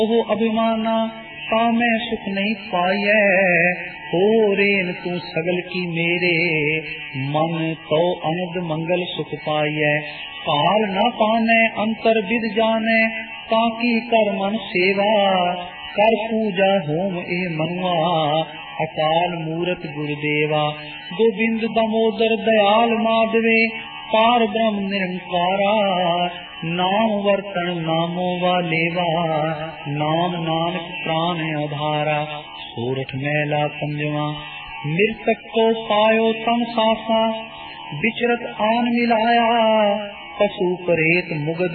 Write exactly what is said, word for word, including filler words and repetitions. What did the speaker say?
ਉਹ ਅਭਿਮਾਨਾ ਕਾਮੈ ਸੁਖ ਨਹੀਂ ਪਾਈਐ। ਹੋ ਰੇਨ ਤੂੰ ਸਗਲ ਕੀ ਮੇਰੇ ਮਨ ਤੋ ਅਨੰਦ ਮੰਗਲ ਸੁਖ ਪਾਈਐ। ਕਾਲ ਨਾ ਪਾਨੈ ਅੰਤਰ ਵਿਦ ਜਾਣੈ ਤਾਂ ਕੀ ਕਰ ਮਨ ਸੇਵਾ। ਕਰ ਪੂਜਾ ਹੋਮ ਇਹ ਮਨੁਆ ਅਕਾਲ ਮੂਰਤ ਗੁਰਦੇਵਾ। ਗੋਬਿੰਦ ਦਮੋਦਰ ਦਇਆਲ ਮਾਧਵੇ ਪਾਰ ਬ੍ਰਹਮ ਨਿਰੰਕਾਰਾ। ਨਾਮ ਵਰਤਣ ਨਾਮੋ ਵਾਲੇਵਾ ਨਾਮ ਨਾਨਕ ਪ੍ਰਾਨ ਆਧਾਰਾ। ਸੂਰਠ ਮਹਿਲਾ ਪੰਜਵਾ। ਮਿਰਤਕ ਕੋ ਪਾਇਓ ਤਮ ਸਾਸਾ ਵਿਚਰਤ ਆਨ ਮਿਲਾਇਆ। ਪਸ਼ੂ ਪ੍ਰੇਤ ਮੁਗਦ